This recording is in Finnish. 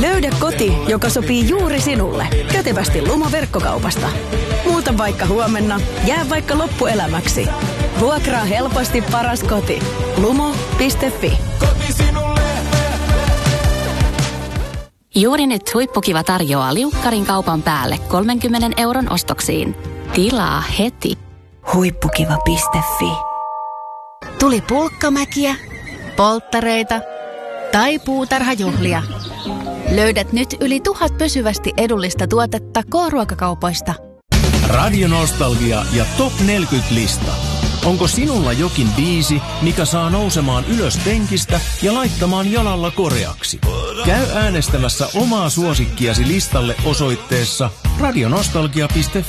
Löydä koti, joka sopii juuri sinulle. Kätevästi Lumo-verkkokaupasta. Muuta vaikka huomenna, jää vaikka loppuelämäksi. Vuokraa helposti paras koti. Lumo.fi. Koti sinulle. Juuri nyt Huippukiva tarjoaa liukkarin kaupan päälle 30 € ostoksiin. Tilaa heti. Huippukiva.fi. Tuli pulkkamäkiä, polttareita tai puutarhajuhlia. Löydät nyt yli 1000 pysyvästi edullista tuotetta K-ruokakaupoista. Radionostalgia ja Top 40-lista. Onko sinulla jokin biisi, mikä saa nousemaan ylös penkistä ja laittamaan jalalla koreaksi? Käy äänestämässä omaa suosikkiasi listalle osoitteessa radionostalgia.fi.